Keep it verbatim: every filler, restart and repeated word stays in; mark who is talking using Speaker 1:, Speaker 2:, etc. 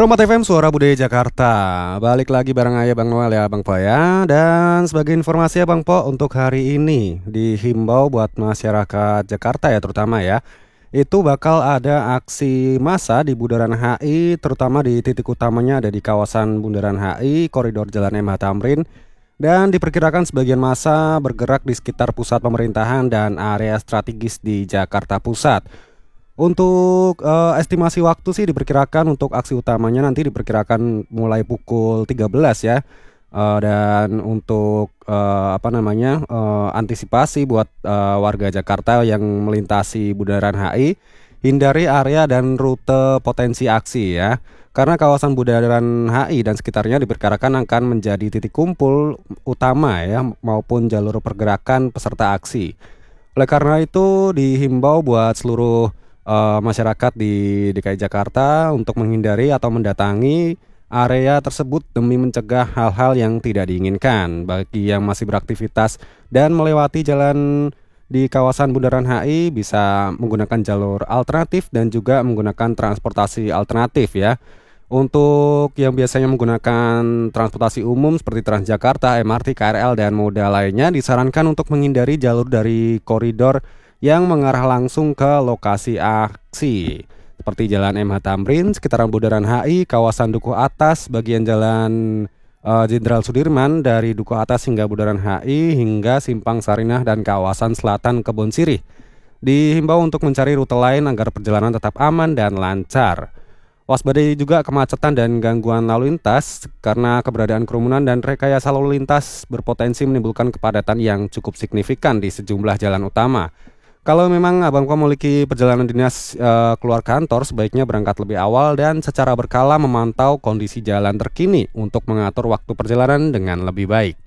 Speaker 1: Romat F M Suara Budaya Jakarta. Balik lagi bareng ayah Bang Noel ya Bang Po ya. Dan sebagai informasi ya Bang Po, untuk hari ini dihimbau buat masyarakat Jakarta ya terutama ya, itu bakal ada aksi massa di Bundaran H I, terutama di titik utamanya ada di kawasan Bundaran H I, koridor Jalan M H Tamrin. Dan diperkirakan sebagian massa bergerak di sekitar pusat pemerintahan dan area strategis di Jakarta Pusat. Untuk eh, estimasi waktu sih diperkirakan untuk aksi utamanya nanti diperkirakan mulai pukul tiga belas ya. Eh, dan untuk eh, apa namanya eh, antisipasi buat eh, warga Jakarta yang melintasi Bundaran H I, hindari area dan rute potensi aksi ya. Karena kawasan Bundaran H I dan sekitarnya diperkirakan akan menjadi titik kumpul utama ya maupun jalur pergerakan peserta aksi. Oleh karena itu dihimbau buat seluruh eh, masyarakat di D K I Jakarta untuk menghindari atau mendatangi area tersebut demi mencegah hal-hal yang tidak diinginkan. Bagi yang masih beraktivitas dan melewati jalan di kawasan Bundaran H I bisa menggunakan jalur alternatif dan juga menggunakan transportasi alternatif ya. Untuk yang biasanya menggunakan transportasi umum seperti Transjakarta, M R T, K R L, dan moda lainnya disarankan untuk menghindari jalur dari koridor yang mengarah langsung ke lokasi aksi seperti Jalan M H Tamrin, sekitaran Bundaran H I, kawasan Dukuh Atas, bagian Jalan eh, Jenderal Sudirman dari Dukuh Atas hingga Bundaran H I hingga Simpang Sarinah dan kawasan Selatan Kebon Sirih. Dihimbau untuk mencari rute lain agar perjalanan tetap aman dan lancar. Waspadai juga kemacetan dan gangguan lalu lintas karena keberadaan kerumunan dan rekayasa lalu lintas berpotensi menimbulkan kepadatan yang cukup signifikan di sejumlah jalan utama. Kalau memang Abang Po memiliki perjalanan dinas eh, keluar kantor, sebaiknya berangkat lebih awal dan secara berkala memantau kondisi jalan terkini untuk mengatur waktu perjalanan dengan lebih baik.